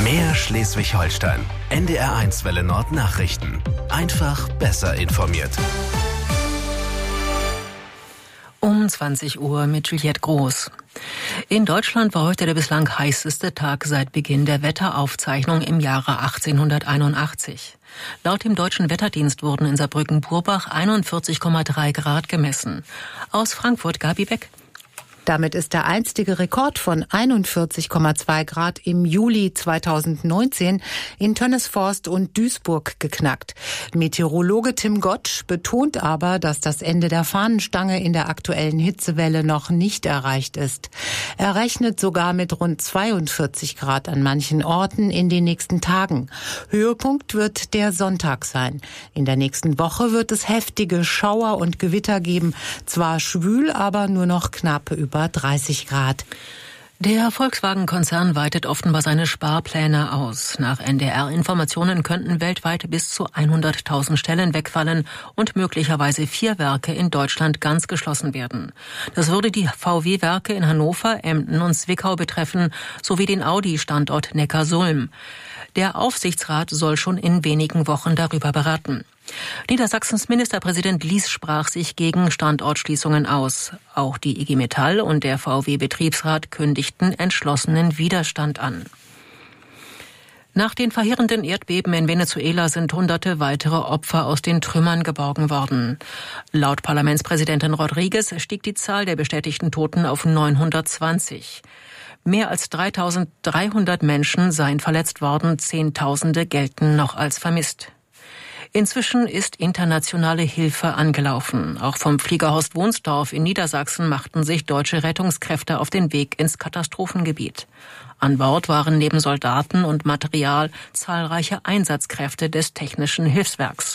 Mehr Schleswig-Holstein. NDR1 Welle Nord Nachrichten. Einfach besser informiert. Um 20 Uhr mit Juliette Groß. In Deutschland war heute der bislang heißeste Tag seit Beginn der Wetteraufzeichnung im Jahre 1881. Laut dem Deutschen Wetterdienst wurden in Saarbrücken-Purbach 41,3 Grad gemessen. Aus Frankfurt Gabi Beck. Damit ist der einstige Rekord von 41,2 Grad im Juli 2019 in Tönnesforst und Duisburg geknackt. Meteorologe Tim Gottsch betont aber, dass das Ende der Fahnenstange in der aktuellen Hitzewelle noch nicht erreicht ist. Er rechnet sogar mit rund 42 Grad an manchen Orten in den nächsten Tagen. Höhepunkt wird der Sonntag sein. In der nächsten Woche wird es heftige Schauer und Gewitter geben. Zwar schwül, aber nur noch knapp über 30 Grad. Der Volkswagen-Konzern weitet offenbar seine Sparpläne aus. Nach NDR-Informationen könnten weltweit bis zu 100.000 Stellen wegfallen und möglicherweise 4 Werke in Deutschland ganz geschlossen werden. Das würde die VW-Werke in Hannover, Emden und Zwickau betreffen, sowie den Audi-Standort Neckarsulm. Der Aufsichtsrat soll schon in wenigen Wochen darüber beraten. Niedersachsens Ministerpräsident Lies sprach sich gegen Standortschließungen aus. Auch die IG Metall und der VW-Betriebsrat kündigten entschlossenen Widerstand an. Nach den verheerenden Erdbeben in Venezuela sind Hunderte weitere Opfer aus den Trümmern geborgen worden. Laut Parlamentspräsidentin Rodriguez stieg die Zahl der bestätigten Toten auf 920. Mehr als 3.300 Menschen seien verletzt worden, Zehntausende gelten noch als vermisst. Inzwischen ist internationale Hilfe angelaufen. Auch vom Flieger Horst Wohnsdorf in Niedersachsen machten sich deutsche Rettungskräfte auf den Weg ins Katastrophengebiet. An Bord waren neben Soldaten und Material zahlreiche Einsatzkräfte des Technischen Hilfswerks.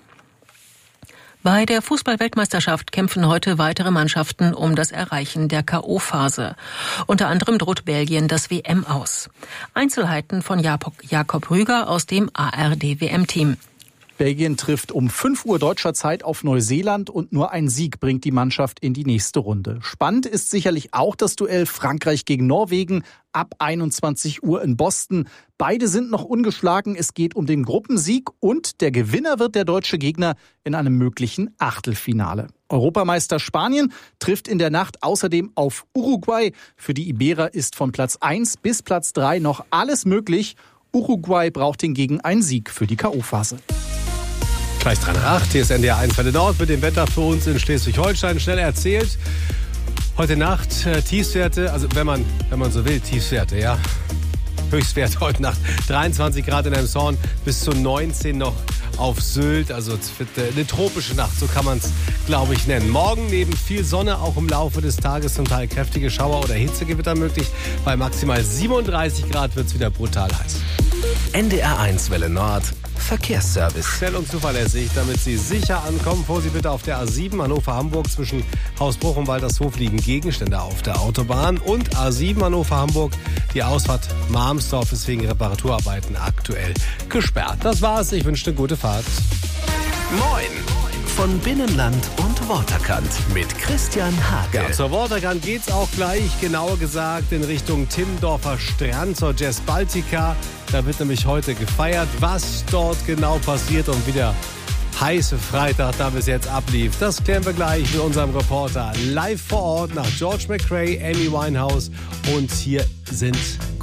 Bei der Fußball-Weltmeisterschaft kämpfen heute weitere Mannschaften um das Erreichen der K.O.-Phase. Unter anderem droht Belgien das WM aus. Einzelheiten von Jakob Rüger aus dem ARD-WM-Team. Belgien trifft um 5 Uhr deutscher Zeit auf Neuseeland und nur ein Sieg bringt die Mannschaft in die nächste Runde. Spannend ist sicherlich auch das Duell Frankreich gegen Norwegen ab 21 Uhr in Boston. Beide sind noch ungeschlagen. Es geht um den Gruppensieg und der Gewinner wird der deutsche Gegner in einem möglichen Achtelfinale. Europameister Spanien trifft in der Nacht außerdem auf Uruguay. Für die Iberer ist von Platz 1 bis Platz 3 noch alles möglich. Uruguay braucht hingegen einen Sieg für die K.O.-Phase. Gleich 3 nach 8, hier ist NDR1 Welle Nord mit dem Wetter für uns in Schleswig-Holstein. Schnell erzählt, heute Nacht Tiefstwerte, also wenn man so will, Tiefstwerte, ja. Höchstwert heute Nacht 23 Grad in Elmshorn, bis zu 19 noch auf Sylt. Also es wird eine tropische Nacht, so kann man es, glaube ich, nennen. Morgen neben viel Sonne auch im Laufe des Tages zum Teil kräftige Schauer oder Hitzegewitter möglich. Bei maximal 37 Grad wird es wieder brutal heiß. NDR1 Welle Nord Verkehrsservice. Schnell und zuverlässig, damit Sie sicher ankommen. Vorsicht bitte auf der A7 Hannover-Hamburg. Zwischen Hausbruch und Waltershof liegen Gegenstände auf der Autobahn. Und A7 Hannover-Hamburg, die Ausfahrt Marmsdorf ist wegen Reparaturarbeiten aktuell gesperrt. Das war's, ich wünsche eine gute Fahrt. Moin! Von Binnenland und Waterkant mit Christian Hake. Ja, zur Waterkant geht's auch gleich, genauer gesagt in Richtung Timmendorfer Strand zur Jazz Baltica. Da wird nämlich heute gefeiert, was dort genau passiert und wie der heiße Freitag da bis jetzt ablief. Das klären wir gleich mit unserem Reporter live vor Ort nach George McRae, Amy Winehouse und hier sind